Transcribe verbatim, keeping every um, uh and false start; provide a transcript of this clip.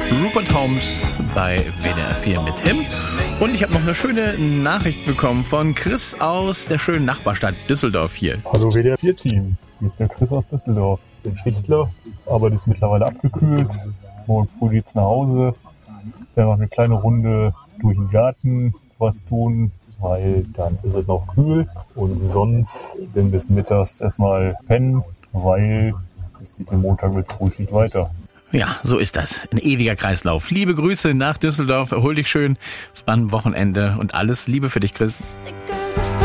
Rupert Holmes bei W D R vier mit Him. Und ich habe noch eine schöne Nachricht bekommen von Chris aus der schönen Nachbarstadt Düsseldorf hier. Hallo W D R vier Team, hier ist der Chris aus Düsseldorf. Ich bin Schichtler, aber das ist mittlerweile abgekühlt. Morgen früh geht's nach Hause. Wir noch eine kleine Runde durch den Garten was tun, weil dann ist es noch kühl. Und sonst dann bis mittags erstmal pennen, weil es geht am Montag mit Frühschicht weiter. Ja, so ist das. Ein ewiger Kreislauf. Liebe Grüße nach Düsseldorf. Erhol dich schön am Wochenende und alles Liebe für dich, Chris.